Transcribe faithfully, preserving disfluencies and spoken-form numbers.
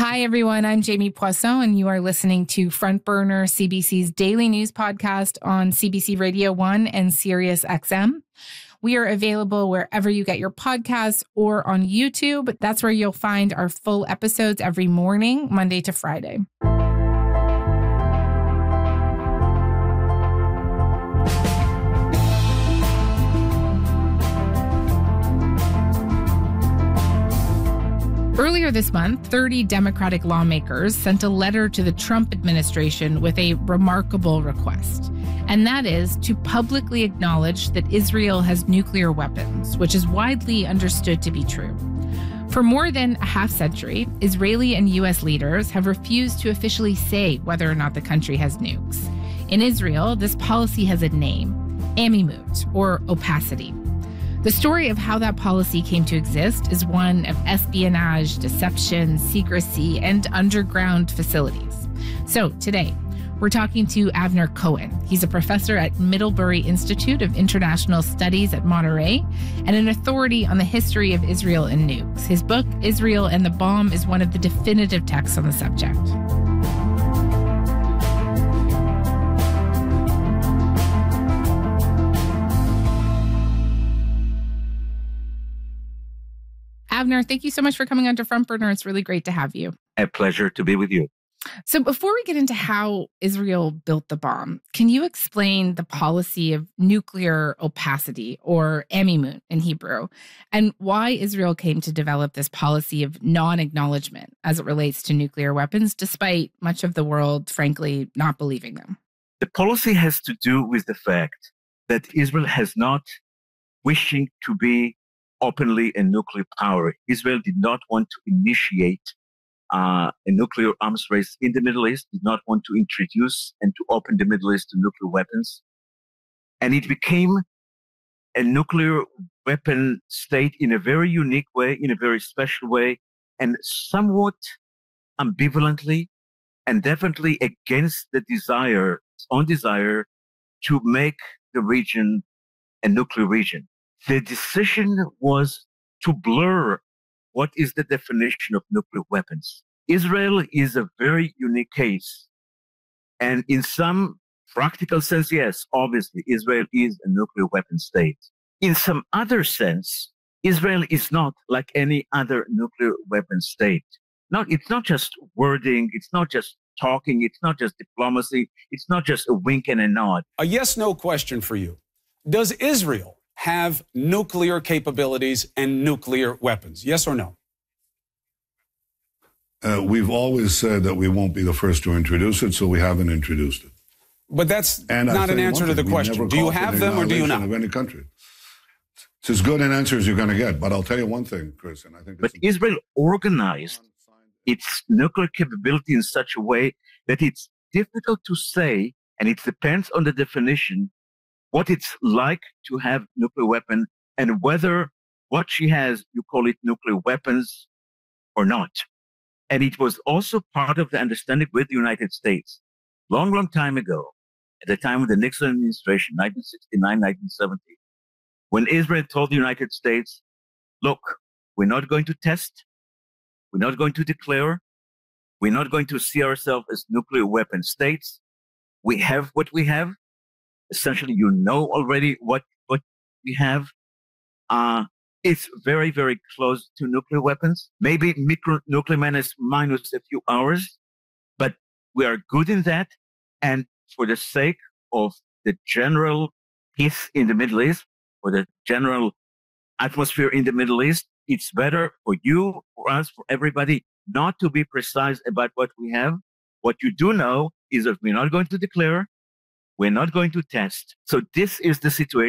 Hi, everyone. I'm Jamie Poisson, and you are listening to Front Burner, C B C's daily news podcast on C B C Radio one and Sirius X M. We are available wherever you get your podcasts or on YouTube. That's where you'll find our full episodes every morning, Monday to Friday. Earlier this month, thirty Democratic lawmakers sent a letter to the Trump administration with a remarkable request, and that is to publicly acknowledge that Israel has nuclear weapons, which is widely understood to be true. For more than a half century, Israeli and U S leaders have refused to officially say whether or not the country has nukes. In Israel, this policy has a name, amimut, or opacity. The story of how that policy came to exist is one of espionage, deception, secrecy, and underground facilities. So today, we're talking to Avner Cohen. He's a professor at Middlebury Institute of International Studies at Monterey and an authority on the history of Israel and nukes. His book, Israel and the Bomb, is one of the definitive texts on the subject. Avner, thank you so much for coming on to Front Burner. It's really great to have you. A pleasure to be with you. So before we get into how Israel built the bomb, can you explain the policy of nuclear opacity, or amimut in Hebrew, and why Israel came to develop this policy of non-acknowledgement as it relates to nuclear weapons, despite much of the world, frankly, not believing them? The policy has to do with the fact that Israel has not wishing to be openly a nuclear power. Israel did not want to initiate uh, a nuclear arms race in the Middle East, did not want to introduce and to open the Middle East to nuclear weapons. And it became a nuclear weapon state in a very unique way, in a very special way, and somewhat ambivalently, and definitely against the desire, its own desire, to make the region a nuclear region. The decision was to blur what is the definition of nuclear weapons. Israel is a very unique case. And in some practical sense, yes, obviously, Israel is a nuclear weapon state. In some other sense, Israel is not like any other nuclear weapon state. Not, it's not just wording, it's not just talking, it's not just diplomacy, it's not just a wink and a nod. A yes-no question for you. Does Israel have nuclear capabilities and nuclear weapons? Yes or no? Uh, we've always said that we won't be the first to introduce it, so we haven't introduced it. But that's and not an answer to the question. Do you have them or do you not? Of any country. It's as good an answer as you're going to get. But I'll tell you one thing, Chris, and I think. But Israel organized its nuclear capability in such a way that it's difficult to say, and it depends on the definition, what it's like to have nuclear weapon and whether what she has, you call it nuclear weapons or not. And it was also part of the understanding with the United States. Long, long time ago, at the time of the Nixon administration, nineteen sixty-nine, nineteen seventy, when Israel told the United States, look, we're not going to test, we're not going to declare, we're not going to see ourselves as nuclear weapon states. We have what we have. Essentially, you know already what, what we have. Uh, it's very, very close to nuclear weapons. Maybe micro nuclear menace minus a few hours, but we are good in that. And for the sake of the general peace in the Middle East, for the general atmosphere in the Middle East, it's better for you, for us, for everybody, not to be precise about what we have. What you do know is that we're not going to declare, we're not going to test. So this is the situation.